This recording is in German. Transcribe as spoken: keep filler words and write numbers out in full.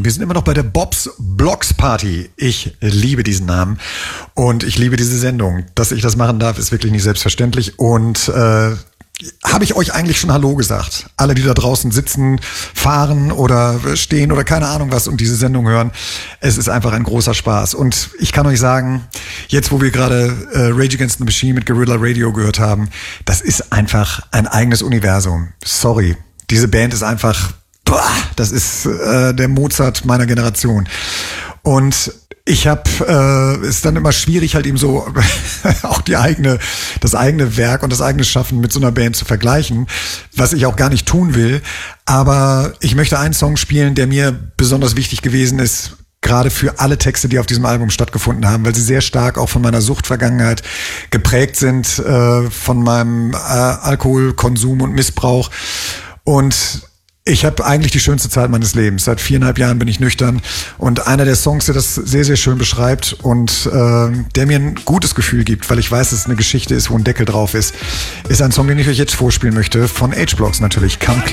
Wir sind immer noch bei der Bob's Blocks Party. Ich liebe diesen Namen und ich liebe diese Sendung. Dass ich das machen darf, ist wirklich nicht selbstverständlich. Und äh, habe ich euch eigentlich schon Hallo gesagt? Alle, die da draußen sitzen, fahren oder stehen oder keine Ahnung was und diese Sendung hören. Es ist einfach ein großer Spaß. Und ich kann euch sagen, jetzt wo wir gerade äh, Rage Against the Machine mit Guerrilla Radio gehört haben, das ist einfach ein eigenes Universum. Sorry, diese Band ist einfach, boah, das ist äh, der Mozart meiner Generation. Und ich habe, äh, ist dann immer schwierig, halt eben so auch die eigene, das eigene Werk und das eigene Schaffen mit so einer Band zu vergleichen, was ich auch gar nicht tun will. Aber ich möchte einen Song spielen, der mir besonders wichtig gewesen ist, gerade für alle Texte, die auf diesem Album stattgefunden haben, weil sie sehr stark auch von meiner Suchtvergangenheit geprägt sind, äh, von meinem äh, Alkoholkonsum und Missbrauch. Und ich habe eigentlich die schönste Zeit meines Lebens. Seit viereinhalb Jahren bin ich nüchtern und einer der Songs, der das sehr, sehr schön beschreibt und äh, der mir ein gutes Gefühl gibt, weil ich weiß, dass es eine Geschichte ist, wo ein Deckel drauf ist, ist ein Song, den ich euch jetzt vorspielen möchte, von H-Blocks natürlich, Come